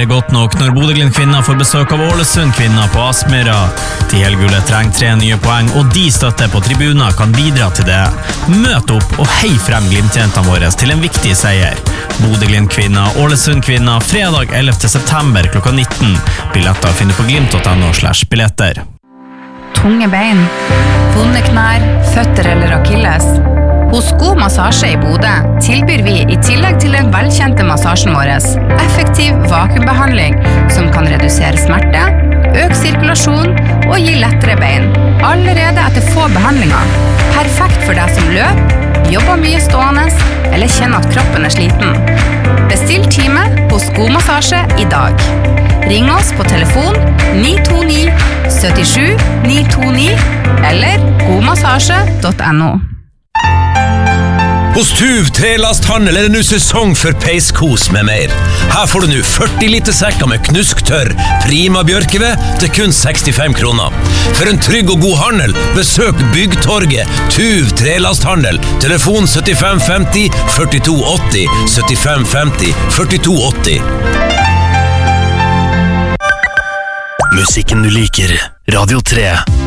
godt nok når Bodø/Glimt-kvinner får besøk av Ålesund-kvinner på Aspmyra. TIL-gullet trenger 3 nye poeng, og de støtter på tribuner kan bidra til det. Møt opp og hei frem Glimt-jentene våre til en viktig seier. Bodø/Glimt-kvinner, Ålesund-kvinner, fredag 11. september klokka 19. Billetter finner på glimt.no/billetter. Tunge bein, vonde knær, føtter eller akilles. Hos God Massasje i Bodø tilbyr vi i tillegg til den velkjente massasjen vår effektiv vakuumbehandling som kan redusere smerte, øke sirkulasjon og gi lettere bein. Allerede etter få behandlinger. Perfekt for deg som løp, jobber mye stående eller kjenner at kroppen sliten. Bestill time hos God Massasje i dag. Ring oss på telefon 929 77 929 eller godmassasje.no. Hos Tuv Trelasthandel det nå sesong for peiskos med mer. Her får du nå 40 liter sekker med knusktørr prima bjørkeved til kun 65 kroner. For en trygg og god handel, besøk Byggtorget Tuv Trelasthandel. Telefon 7550 4280 7550 4280. Musikken du liker. Radio 3.